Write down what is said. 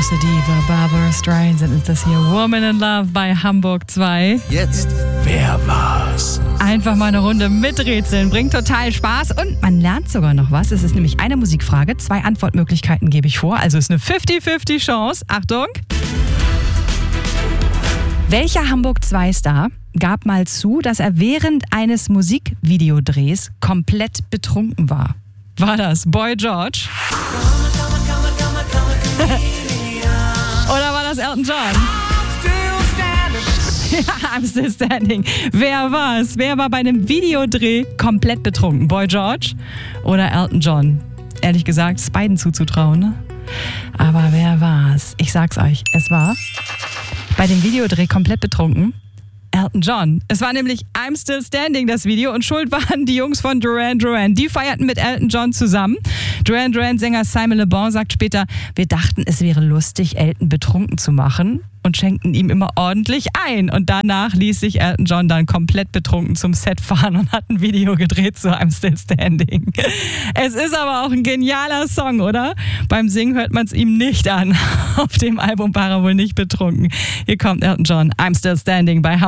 große Diva Barbara Streisand ist das hier. Woman in Love bei Hamburg 2. Jetzt, wer war's? Einfach mal eine Runde miträtseln, bringt total Spaß und man lernt sogar noch was. Es ist nämlich eine Musikfrage, 2 Antwortmöglichkeiten gebe ich vor, also ist eine 50-50 Chance. Achtung! Welcher Hamburg 2-Star gab mal zu, dass er während eines Musikvideodrehs komplett betrunken war? War das Boy George? Oder war das Elton John? Ja, I'm still standing. Wer war's? Wer war bei einem Videodreh komplett betrunken? Boy George oder Elton John? Ehrlich gesagt, ist beiden zuzutrauen, ne? Aber wer war's? Ich sag's euch, es war bei dem Videodreh komplett betrunken Elton John. Es war nämlich I'm Still Standing, das Video, und schuld waren die Jungs von Duran Duran. Die feierten mit Elton John zusammen. Duran Duran-Sänger Simon Le Bon sagt später, wir dachten, es wäre lustig, Elton betrunken zu machen und schenkten ihm immer ordentlich ein. Und danach ließ sich Elton John dann komplett betrunken zum Set fahren und hat ein Video gedreht zu I'm Still Standing. Es ist aber auch ein genialer Song, oder? Beim Singen hört man es ihm nicht an. Auf dem Album war er wohl nicht betrunken. Hier kommt Elton John, I'm Still Standing bei